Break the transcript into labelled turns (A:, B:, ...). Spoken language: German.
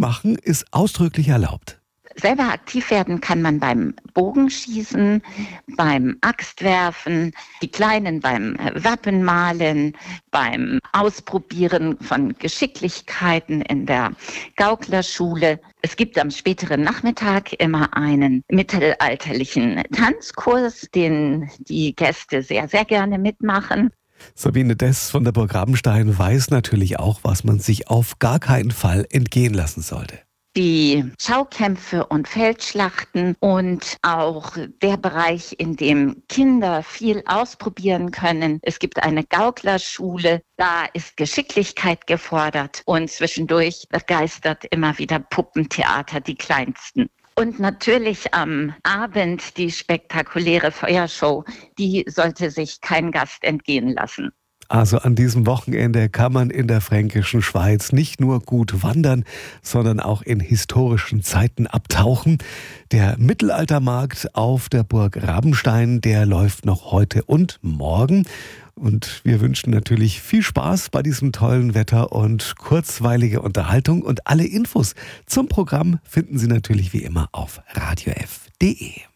A: mitmachen ist ausdrücklich erlaubt.
B: Selber aktiv werden kann man beim Bogenschießen, beim Axtwerfen, die Kleinen beim Wappenmalen, beim Ausprobieren von Geschicklichkeiten in der Gauklerschule. Es gibt am späteren Nachmittag immer einen mittelalterlichen Tanzkurs, den die Gäste sehr, sehr gerne mitmachen.
A: Sabine Dess von der Burg Rabenstein weiß natürlich auch, was man sich auf gar keinen Fall entgehen lassen sollte.
B: Die Schaukämpfe und Feldschlachten und auch der Bereich, in dem Kinder viel ausprobieren können. Es gibt eine Gauklerschule, da ist Geschicklichkeit gefordert und zwischendurch begeistert immer wieder Puppentheater, die kleinsten. Und natürlich am Abend die spektakuläre Feuershow, die sollte sich kein Gast entgehen lassen.
A: Also an diesem Wochenende kann man in der fränkischen Schweiz nicht nur gut wandern, sondern auch in historischen Zeiten abtauchen. Der Mittelaltermarkt auf der Burg Rabenstein, der läuft noch heute und morgen. Und wir wünschen natürlich viel Spaß bei diesem tollen Wetter und kurzweilige Unterhaltung. Und alle Infos zum Programm finden Sie natürlich wie immer auf radiof.de.